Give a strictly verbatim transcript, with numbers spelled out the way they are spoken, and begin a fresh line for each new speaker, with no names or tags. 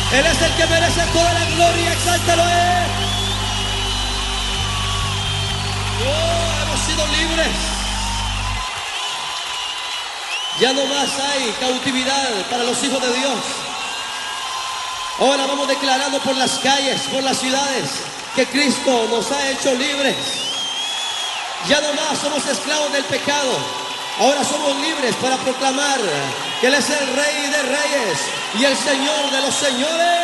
Él es el que merece toda la gloria. Exáltalo a Él. Oh, hemos sido libres. Ya no más hay cautividad para los hijos de Dios. Ahora vamos declarando por las calles, por las ciudades, que Cristo nos ha hecho libres. Ya no más somos esclavos del pecado. Ahora somos libres para proclamar que Él es el Rey de Reyes y el Señor de los Señores.